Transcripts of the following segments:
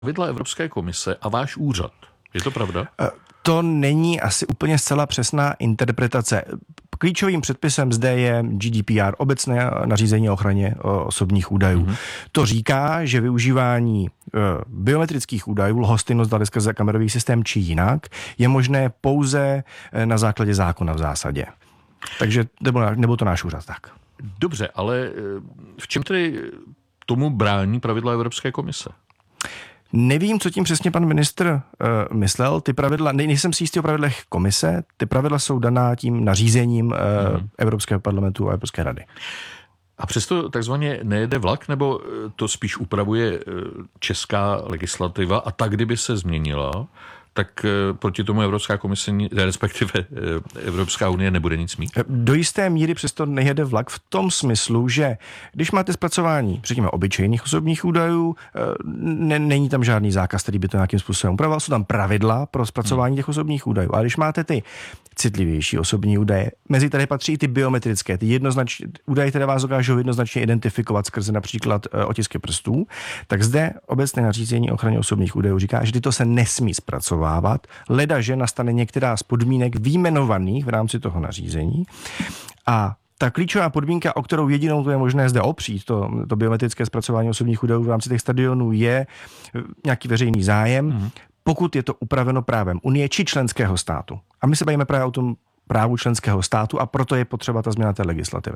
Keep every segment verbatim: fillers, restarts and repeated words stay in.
pravidla Evropské komise a váš úřad. Je to pravda? To není asi úplně zcela přesná interpretace. Klíčovým předpisem zde je G D P R, obecné nařízení o ochraně osobních údajů. Mm-hmm. To říká, že využívání biometrických údajů, lhostejnost dali skrze kamerový systém či jinak, je možné pouze na základě zákona v zásadě. Takže nebo, nebo to náš úřad tak. Dobře, ale v čem tedy tomu brání pravidla Evropské komise? Nevím, co tím přesně pan ministr uh, myslel. Ty pravidla, ne, nejsem si jistý o pravidlech komise, ty pravidla jsou daná tím nařízením uh, hmm. Evropského parlamentu a Evropské rady. A přesto takzvaně nejede vlak, nebo to spíš upravuje česká legislativa a tak, kdyby se změnila, tak proti tomu Evropská komise, respektive Evropská unie nebude nic mít? Do jisté míry přesto nejede vlak v tom smyslu, že když máte zpracování, řekněme, obyčejných osobních údajů, ne, není tam žádný zákaz, který by to nějakým způsobem upravoval, jsou tam pravidla pro zpracování těch osobních údajů. A když máte ty citlivější osobní údaje, mezi které patří i ty biometrické, ty jednoznačné údaje, které vás dokážou jednoznačně identifikovat skrze například otisky prstů, tak zde obecné nařízení o ochraně osobních údajů říká, že tyto se nesmí zpracovávat, leda, že nastane některá z podmínek vyjmenovaných v rámci toho nařízení. A ta klíčová podmínka, o kterou jedinou to je možné zde opřít, to, to biometrické zpracování osobních údajů v rámci těch stadionů, je nějaký veřejný zájem, mm. pokud je to upraveno právem Unie či členského státu. A my se bavíme právě o tom právu členského státu a proto je potřeba ta změna té legislativy.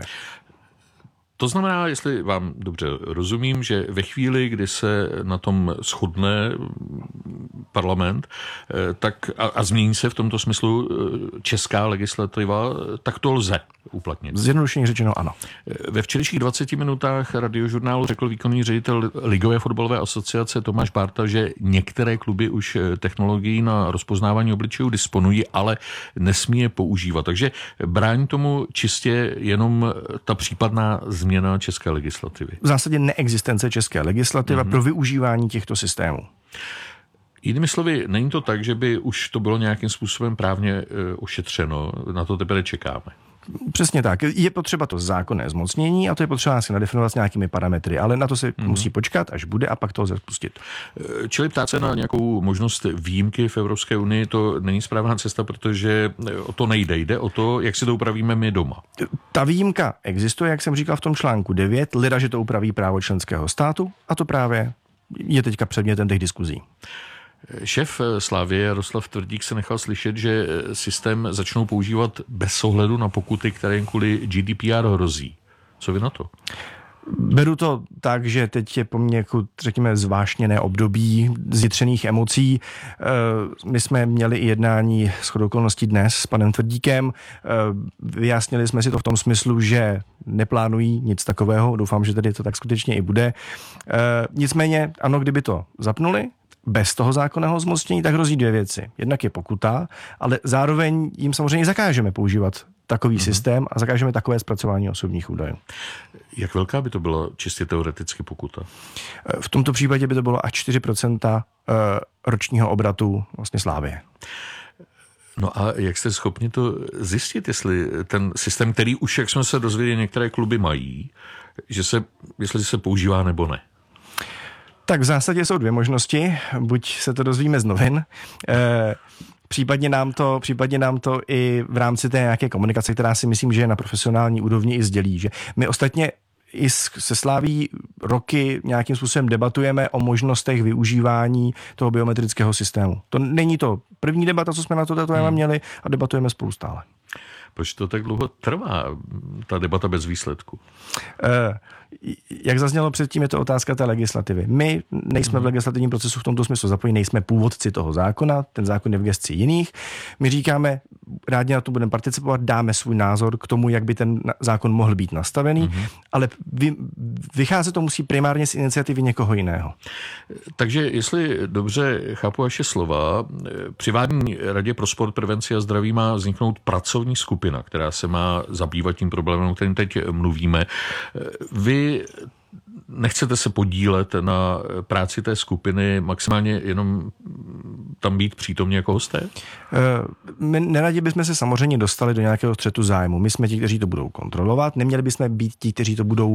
To znamená, jestli vám dobře rozumím, že ve chvíli, kdy se na tom shodne parlament tak a, a změní se v tomto smyslu česká legislativa, tak to lze uplatnit. Zjednodušeně řečeno ano. Ve včerejších dvaceti minutách Radiožurnálu řekl výkonný ředitel Ligové fotbalové asociace Tomáš Bárta, že některé kluby už technologií na rozpoznávání obličejů disponují, ale nesmí je používat. Takže brání tomu čistě jenom ta případná změna české legislativy. V zásadě neexistence české legislativa mm-hmm. pro využívání těchto systémů. Jinými slovy, není to tak, že by už to bylo nějakým způsobem právně e, ošetřeno, na to teprve čekáme. Přesně tak. Je potřeba to zákonné zmocnění a to je potřeba si nadefinovat s nějakými parametry, ale na to se mm. musí počkat, až bude a pak to lze spustit. Čili ptát se na nějakou možnost výjimky v Evropské unii, to není správná cesta, protože o to nejde. Jde o to, jak si to upravíme my doma. Ta výjimka existuje, jak jsem říkal v tom článku devět, leda, že to upraví právo členského státu a to právě je teďka předmětem těch diskuzí. Šéf Slavie Jaroslav Tvrdík se nechal slyšet, že systém začnou používat bez ohledu na pokuty, které jim kvůli G D P R hrozí. Co vy na to? Beru to tak, že teď je poměrku, řekněme, zvášněné období zjitřených emocí. My jsme měli i jednání shodou okolností dnes s panem Tvrdíkem. Vyjasnili jsme si to v tom smyslu, že neplánují nic takového. Doufám, že tedy to tak skutečně i bude. Nicméně, ano, kdyby to zapnuli, bez toho zákonného zmocnění, tak hrozí dvě věci. Jednak je pokuta, ale zároveň jim samozřejmě zakážeme používat takový mm-hmm. systém a zakážeme takové zpracování osobních údajů. Jak velká by to byla čistě teoreticky pokuta? V tomto případě by to bylo až čtyři procenta ročního obratu vlastně Slavie. No a jak jste schopni to zjistit, jestli ten systém, který už, jak jsme se dozvěděli, některé kluby mají, že se, jestli se používá nebo ne? Tak v zásadě jsou dvě možnosti. Buď se to dozvíme z novin, eh, případně nám to, případně nám to i v rámci té nějaké komunikace, která si myslím, že je na profesionální úrovni, i sdělí. Že my ostatně i se Slaví roky nějakým způsobem debatujeme o možnostech využívání toho biometrického systému. To není to první debata, co jsme na to téma měli a debatujeme spolu stále. Proč to tak dlouho trvá, ta debata bez výsledku? Eh, Jak zaznělo předtím, je to otázka té legislativy. My nejsme v legislativním procesu v tomto smyslu zapojení, nejsme původci toho zákona, ten zákon je v gesci jiných. My říkáme, rádi na to budeme participovat, dáme svůj názor k tomu, jak by ten zákon mohl být nastavený, mm-hmm. ale vy, vycházet to musí primárně z iniciativy někoho jiného. Takže jestli dobře chápu vaše slova, při vládní radě pro sport, prevenci a zdraví má vzniknout pracovní skupina, která se má zabývat tím problémem, o kterém teď mluvíme. Vy nechcete se podílet na práci té skupiny, maximálně jenom tam být přítomně jako hosté? My neradi bychom se samozřejmě dostali do nějakého střetu zájmu. My jsme ti, kteří to budou kontrolovat, neměli bychom být ti, kteří to budou